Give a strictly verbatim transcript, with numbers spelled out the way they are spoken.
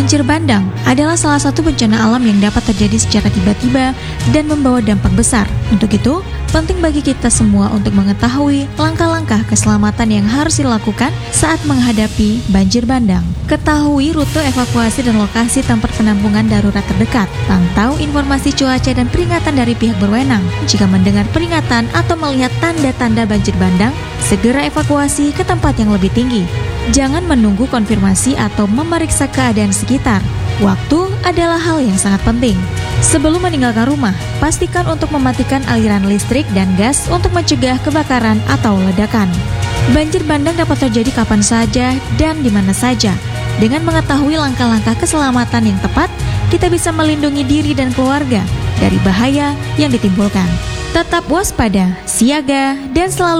Banjir bandang adalah salah satu bencana alam yang dapat terjadi secara tiba-tiba dan membawa dampak besar. Untuk itu, penting bagi kita semua untuk mengetahui langkah-langkah keselamatan yang harus dilakukan saat menghadapi banjir bandang. Ketahui rute evakuasi dan lokasi tempat penampungan darurat terdekat. Pantau informasi cuaca dan peringatan dari pihak berwenang. Jika mendengar peringatan atau melihat tanda-tanda banjir bandang, segera evakuasi ke tempat yang lebih tinggi. Jangan menunggu konfirmasi atau memeriksa keadaan sekitar. Waktu adalah hal yang sangat penting. Sebelum meninggalkan rumah, pastikan untuk mematikan aliran listrik dan gas untuk mencegah kebakaran atau ledakan. Banjir bandang dapat terjadi kapan saja dan di mana saja. Dengan mengetahui langkah-langkah keselamatan yang tepat, kita bisa melindungi diri dan keluarga dari bahaya yang ditimbulkan. Tetap waspada, siaga, dan selalu